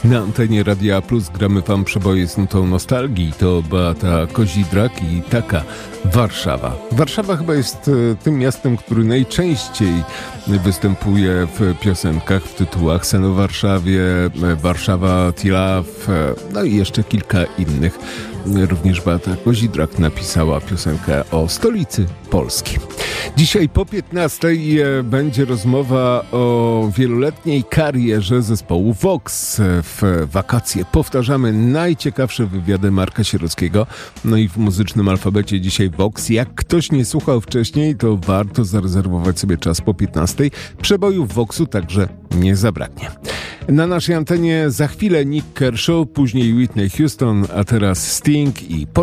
Na antenie Radia Plus gramy wam przeboje z nutą nostalgii. To Beata Kozidrak i Taka Warszawa. Warszawa chyba jest tym miastem, który najczęściej występuje w piosenkach, w tytułach Sen o Warszawie, Warszawa Tilaf, no i jeszcze kilka innych. Również Beata Kozidrak napisała piosenkę o stolicy Polski. Dzisiaj po 15:00 będzie rozmowa o wieloletniej karierze zespołu Vox. W wakacje powtarzamy najciekawsze wywiady Marka Sierockiego. No i w muzycznym alfabecie dzisiaj Vox. Jak ktoś nie słuchał wcześniej, to warto zarezerwować sobie czas po 15:00. Przebojów Voxu także nie zabraknie. Na naszej antenie za chwilę Nick Kershaw, później Whitney Houston, a teraz Sting i